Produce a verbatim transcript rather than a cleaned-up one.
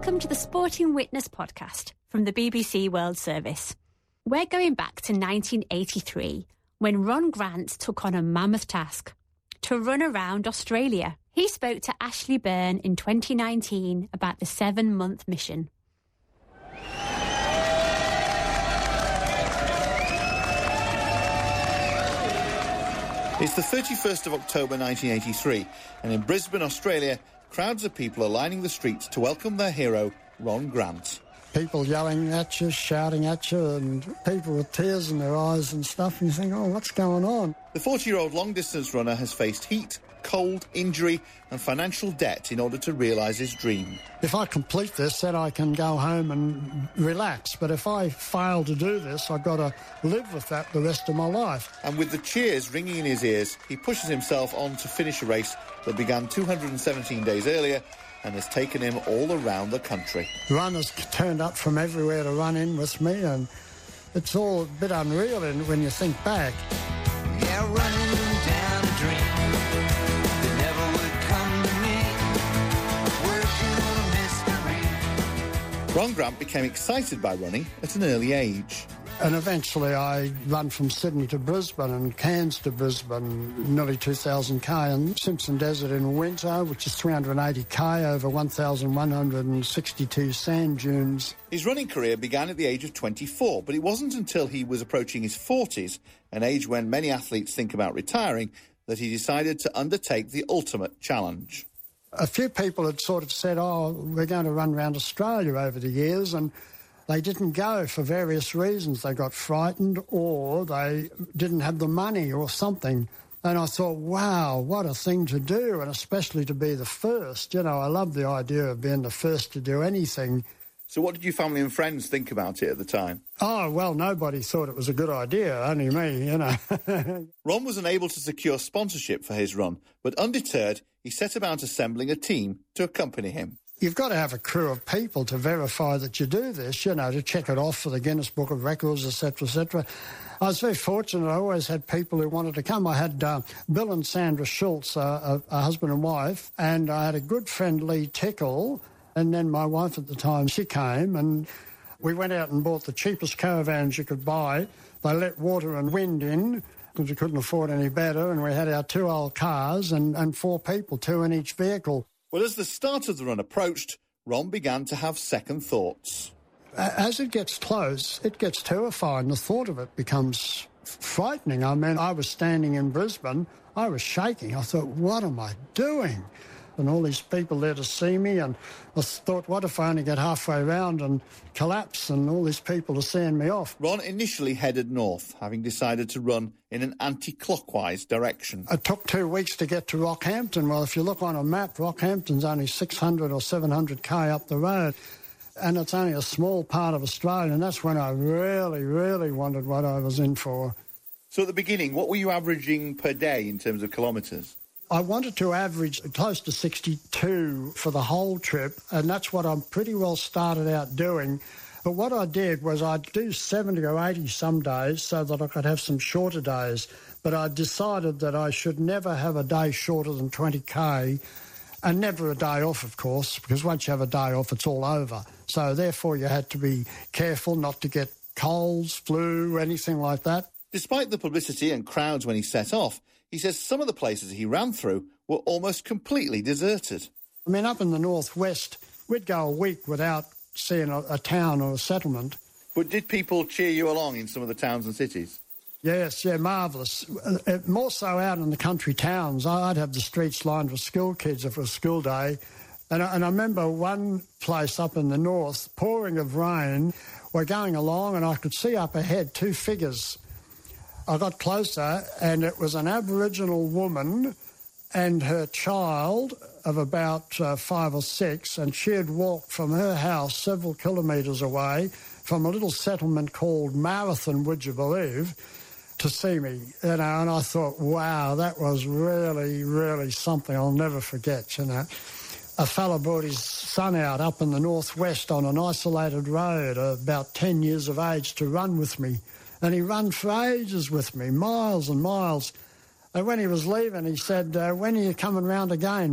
Welcome to the Sporting Witness podcast from the B B C World Service. We're going back to nineteen eighty-three, when Ron Grant took on a mammoth task to run around Australia. He spoke to Ashley Byrne in twenty nineteen about the seven-month mission. It's the thirty-first of October nineteen eighty-three, and in Brisbane, Australia, crowds of people are lining the streets to welcome their hero, Ron Grant. People yelling at you, shouting at you, and people with tears in their eyes and stuff, and you think, oh, what's going on? The forty-year-old long-distance runner has faced heat, cold, injury and financial debt in order to realise his dream. If I complete this, then I can go home and relax. But if I fail to do this, I've got to live with that the rest of my life. And with the cheers ringing in his ears, he pushes himself on to finish a race that began two hundred seventeen days earlier and has taken him all around the country. Runners turned up from everywhere to run in with me, and it's all a bit unreal when you think back. Yeah, running down a dream that never would come to me, working on a mystery. Ron Grant became excited by running at an early age. And eventually I run from Sydney to Brisbane and Cairns to Brisbane, nearly two thousand k, and Simpson Desert in winter, which is three hundred eighty k over one thousand one hundred sixty-two sand dunes. His running career began at the age of twenty-four, but it wasn't until he was approaching his forties, an age when many athletes think about retiring, that he decided to undertake the ultimate challenge. A few people had sort of said, oh, we're going to run around Australia over the years, and they didn't go for various reasons. They got frightened or they didn't have the money or something. And I thought, wow, what a thing to do, and especially to be the first. You know, I love the idea of being the first to do anything. So what did your family and friends think about it at the time? Oh, well, nobody thought it was a good idea, only me, you know. Ron was unable to secure sponsorship for his run, but undeterred, he set about assembling a team to accompany him. You've got to have a crew of people to verify that you do this, you know, to check it off for the Guinness Book of Records, et cetera, et cetera. I was very fortunate. I always had people who wanted to come. I had uh, Bill and Sandra Schultz, uh, a, a husband and wife, and I had a good friend, Lee Tickle, and then my wife at the time, she came, and we went out and bought the cheapest caravans you could buy. They let water and wind in because we couldn't afford any better, and we had our two old cars and, and four people, two in each vehicle. Well, as the start of the run approached, Ron began to have second thoughts. As it gets close, it gets terrifying. The thought of it becomes frightening. I mean, I was standing in Brisbane, I was shaking. I thought, what am I doing? And all these people there to see me, and I thought, what if I only get halfway round and collapse, and all these people are seeing me off? Ron initially headed north, having decided to run in an anti-clockwise direction. It took two weeks to get to Rockhampton. Well, if you look on a map, Rockhampton's only six hundred or seven hundred k up the road, and it's only a small part of Australia, and that's when I really, really wondered what I was in for. So at the beginning, what were you averaging per day in terms of kilometres? I wanted to average close to sixty-two for the whole trip, and that's what I'm pretty well started out doing. But what I did was I'd do seventy or eighty some days so that I could have some shorter days. But I decided that I should never have a day shorter than twenty k, and never a day off, of course, because once you have a day off, it's all over. So therefore you had to be careful not to get colds, flu, anything like that. Despite the publicity and crowds when he set off, he says some of the places he ran through were almost completely deserted. I mean, up in the northwest, we'd go a week without seeing a, a town or a settlement. But did people cheer you along in some of the towns and cities? Yes, yeah, marvellous. Uh, more so out in the country towns. I'd have the streets lined with school kids if it was school day. And I, and I remember one place up in the north, pouring of rain, we're going along and I could see up ahead two figures. I got closer, and it was an Aboriginal woman and her child of about uh, five or six, and she had walked from her house several kilometres away from a little settlement called Marathon, would you believe, to see me. You know, and I thought, wow, that was really, really something I'll never forget, you know. A fella brought his son out up in the northwest on an isolated road, about ten years of age, to run with me. And he ran for ages with me, miles and miles. And when he was leaving, he said, uh, when are you coming round again?